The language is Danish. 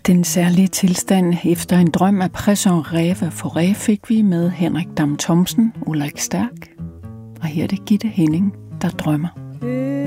Den særlige tilstand efter en drøm af Presson Ræve Forêt fik vi med Henrik Dam Thomsen, Ulrik Stærk. Og her er det Gitte Henning, der drømmer.